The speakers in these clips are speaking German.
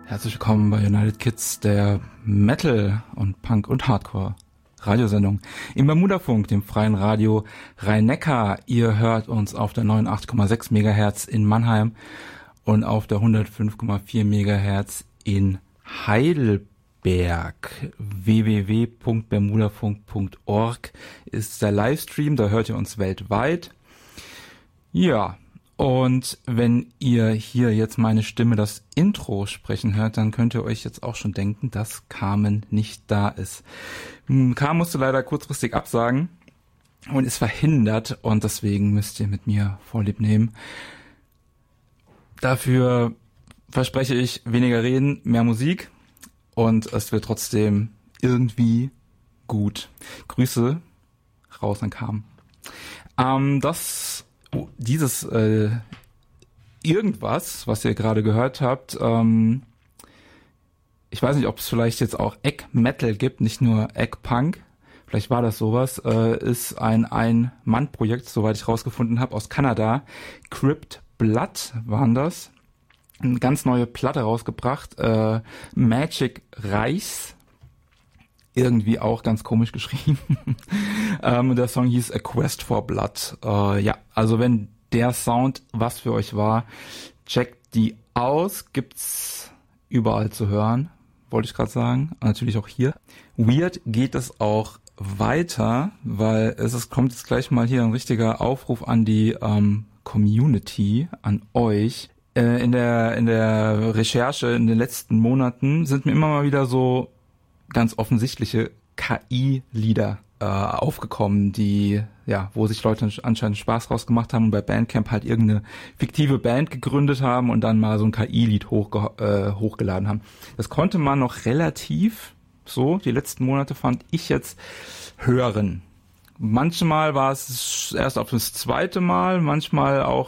Herzlich willkommen bei United Kids, der Metal und Punk und Hardcore Radiosendung im Bermudafunk, dem freien Radio Rhein-Neckar. Ihr hört uns auf der 89,6 MHz in Mannheim und auf der 105,4 MHz in Heidelberg. www.bermudafunk.org ist der Livestream, da hört ihr uns weltweit. Ja, und wenn ihr hier jetzt meine Stimme das Intro sprechen hört, dann könnt ihr euch jetzt auch schon denken, dass Carmen nicht da ist. Carmen musste leider kurzfristig absagen und ist verhindert und deswegen müsst ihr mit mir Vorlieb nehmen. Dafür verspreche ich weniger reden, mehr Musik und es wird trotzdem irgendwie gut. Grüße raus an Carmen. Dieses irgendwas, was ihr gerade gehört habt, ich weiß nicht, ob es vielleicht jetzt auch Egg-Metal gibt, nicht nur Egg-Punk, vielleicht war das sowas, ist ein Ein-Mann-Projekt, soweit ich rausgefunden habe, aus Kanada. Crypt Blood waren das. Eine ganz neue Platte rausgebracht, Magic Reichs. Irgendwie auch ganz komisch geschrieben. Der Song hieß A Quest for Blood. Ja, also wenn der Sound was für euch war, checkt die aus. Gibt's überall zu hören, wollte ich gerade sagen. Und natürlich auch hier. Weird geht es auch weiter, weil kommt jetzt gleich mal hier ein richtiger Aufruf an die Community, an euch. In der Recherche in den letzten Monaten sind mir immer mal wieder so ganz offensichtliche KI-Lieder aufgekommen, wo sich Leute anscheinend Spaß draus gemacht haben und bei Bandcamp halt irgendeine fiktive Band gegründet haben und dann mal so ein KI-Lied hochgeladen haben. Das konnte man noch relativ, die letzten Monate fand ich jetzt, hören. Manchmal war es erst auf das zweite Mal, manchmal auch,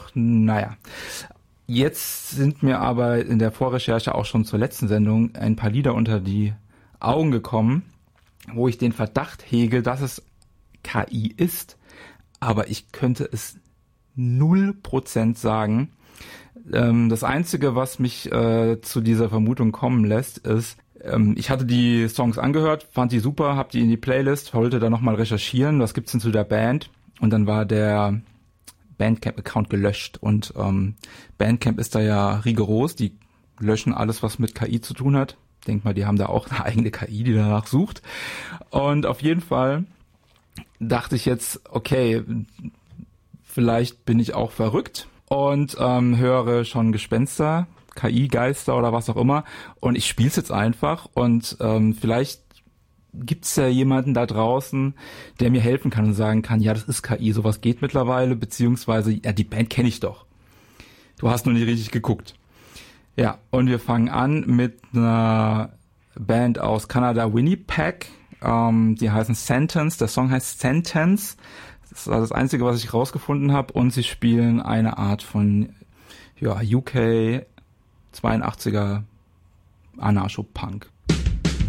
Jetzt sind mir aber in der Vorrecherche auch schon zur letzten Sendung ein paar Lieder unter die Augen gekommen, wo ich den Verdacht hege, dass es KI ist, aber ich könnte es 0% sagen. Das Einzige, was mich zu dieser Vermutung kommen lässt, ist, ich hatte die Songs angehört, fand die super, hab die in die Playlist, wollte da nochmal recherchieren, was gibt's denn zu der Band, und dann war der Bandcamp-Account gelöscht und Bandcamp ist da ja rigoros, die löschen alles, was mit KI zu tun hat. Ich denke mal, die haben da auch eine eigene KI, die danach sucht. Und auf jeden Fall dachte ich jetzt, okay, vielleicht bin ich auch verrückt und höre schon Gespenster, KI-Geister oder was auch immer, und ich spiele es jetzt einfach und vielleicht gibt's ja jemanden da draußen, der mir helfen kann und sagen kann, ja, das ist KI, sowas geht mittlerweile, beziehungsweise, ja, die Band kenne ich doch. Du hast nur nicht richtig geguckt. Ja, und wir fangen an mit einer Band aus Kanada, Winnipeg. Die heißen Sentence. Der Song heißt Sentence. Das war das Einzige, was ich rausgefunden habe. Und sie spielen eine Art von UK 82er Anarcho-Punk.